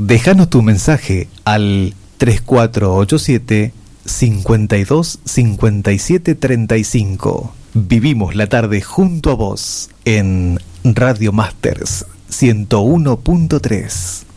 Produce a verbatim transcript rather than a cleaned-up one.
Déjanos tu mensaje al tres cuatro ocho siete, cinco dos, cinco siete tres cinco. Vivimos la tarde junto a vos en Radio Masters ciento uno punto tres.